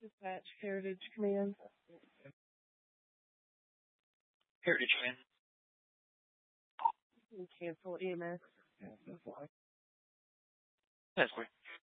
Dispatch Heritage Command. Heritage Man. Cancel EMS. That's weird.